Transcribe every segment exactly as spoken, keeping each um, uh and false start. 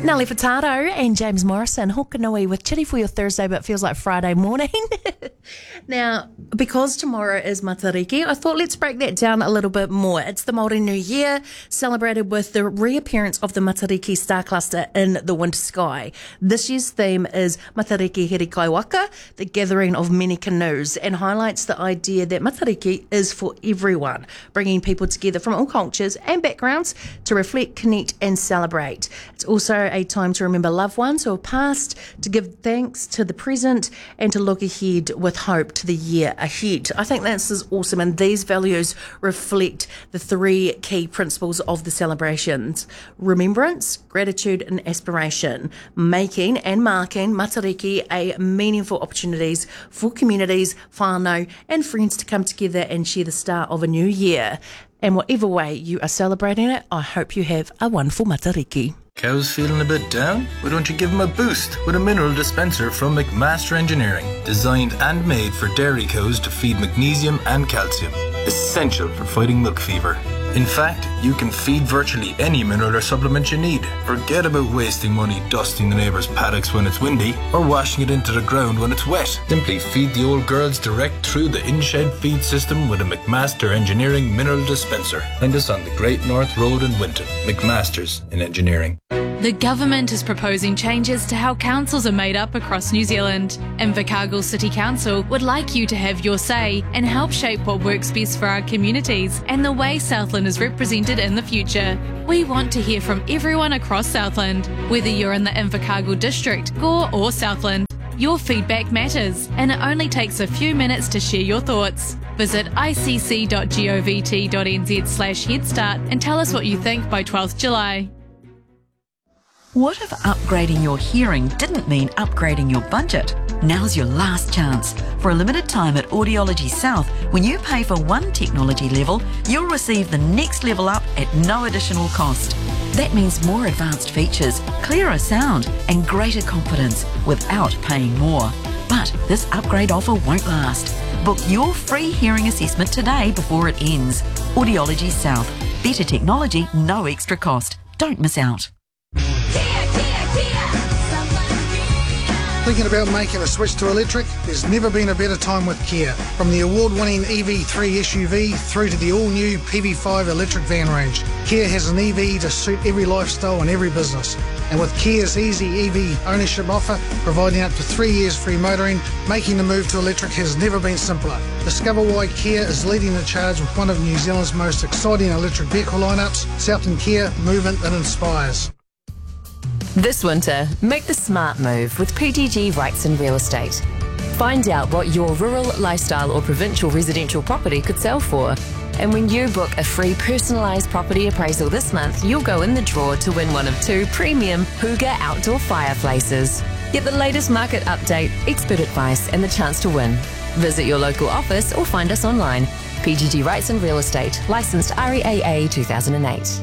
Nelly Furtado and James Morrison, Hokanui with Chitty for your Thursday, but it feels like Friday morning. Now, because tomorrow is Matariki, I thought let's break that down a little bit more. It's the Māori New Year, celebrated with the reappearance of the Matariki star cluster in the winter sky. This year's theme is Matariki Here Kaiwaka, the gathering of many canoes, and highlights the idea that Matariki is for everyone, bringing people together from all cultures and backgrounds to reflect, connect and celebrate. It's also a time to remember loved ones who have passed, to give thanks to the present and to look ahead with hope to the year ahead. I think this is awesome, and these values reflect the three key principles of the celebrations: remembrance, gratitude and aspiration, making and marking Matariki a meaningful opportunities for communities, whānau and friends to come together and share the start of a new year. And whatever way you are celebrating it, I hope you have a wonderful Matariki. Cows feeling a bit down? Why don't you give them a boost with a mineral dispenser from McMaster Engineering, designed and made for dairy cows to feed magnesium and calcium, essential for fighting milk fever. In fact, you can feed virtually any mineral or supplement you need. Forget about wasting money dusting the neighbour's paddocks when it's windy or washing it into the ground when it's wet. Simply feed the old girls direct through the in-shed feed system with a McMaster Engineering mineral dispenser. Find us on the Great North Road in Winton. McMaster's in Engineering. The government is proposing changes to how councils are made up across New Zealand. Invercargill City Council would like you to have your say and help shape what works best for our communities and the way Southland is represented in the future. We want to hear from everyone across Southland, whether you're in the Invercargill District, Gore or Southland. Your feedback matters, and it only takes a few minutes to share your thoughts. Visit icc.govt.nz slash headstart and tell us what you think by twelfth July. What if upgrading your hearing didn't mean upgrading your budget? Now's your last chance. For a limited time at Audiology South, when you pay for one technology level, you'll receive the next level up at no additional cost. That means more advanced features, clearer sound and greater confidence without paying more. But this upgrade offer won't last. Book your free hearing assessment today before it ends. Audiology South. Better technology, no extra cost. Don't miss out. Thinking about making a switch to electric? There's never been a better time with Kia. From the award-winning E V three S U V through to the all-new P V five electric van range, Kia has an E V to suit every lifestyle and every business. And with Kia's easy E V ownership offer, providing up to three years free motoring, making the move to electric has never been simpler. Discover why Kia is leading the charge with one of New Zealand's most exciting electric vehicle lineups. Southland Kia, movement that inspires. This winter, make the smart move with P G G Wrightson Real Estate. Find out what your rural, lifestyle or provincial residential property could sell for. And when you book a free personalised property appraisal this month, you'll go in the draw to win one of two premium Hygge outdoor fireplaces. Get the latest market update, expert advice and the chance to win. Visit your local office or find us online. P G G Wrightson Real Estate, licensed R E A A two thousand eight.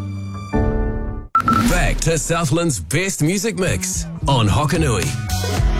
Back to Southland's best music mix on Hokanui.